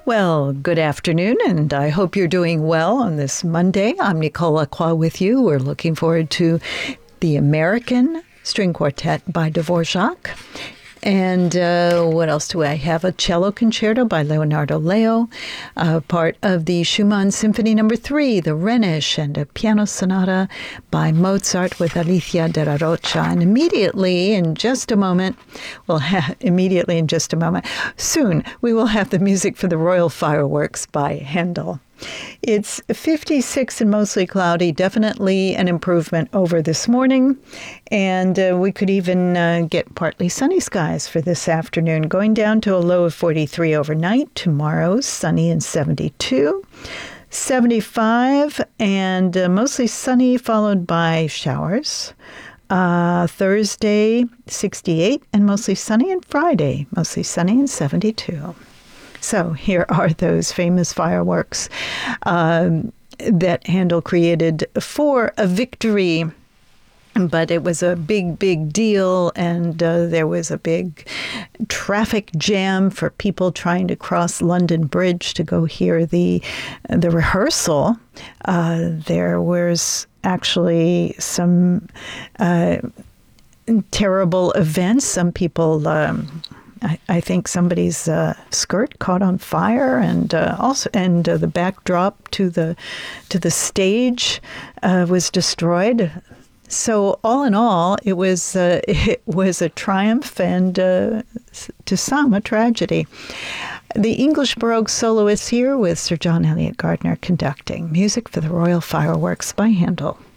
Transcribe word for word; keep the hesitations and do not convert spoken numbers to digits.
Well, good afternoon, and I hope you're doing well on this Monday. I'm Nicole Lacroix with you. We're looking forward to the American String Quartet by Dvorak. And uh, what else do I have? A cello concerto by Leonardo Leo, uh, part of the Schumann Symphony Number Three, the Rhenish, and a piano sonata by Mozart with Alicia de la Rocha. And immediately, in just a moment, we'll have immediately in just a moment, soon we will have the music for the Royal Fireworks by Handel. It's fifty-six and mostly cloudy, definitely an improvement over this morning. And uh, we could even uh, get partly sunny skies for this afternoon, going down to a low of forty-three overnight. Tomorrow, sunny and seventy-two. seventy-five and uh, mostly sunny, followed by showers. Uh, Thursday, sixty-eight and mostly sunny, and Friday, mostly sunny and seventy-two. So here are those famous fireworks um, that Handel created for a victory. But it was a big, big deal, and uh, there was a big traffic jam for people trying to cross London Bridge to go hear the the rehearsal. Uh, there was actually some uh, terrible events. Some people... Um, I, I think somebody's uh, skirt caught on fire, and uh, also and uh, the backdrop to the to the stage uh, was destroyed. So all in all, it was uh, it was a triumph and uh, to some a tragedy. The English Baroque soloists here with Sir John Eliot Gardiner conducting music for the Royal Fireworks by Handel.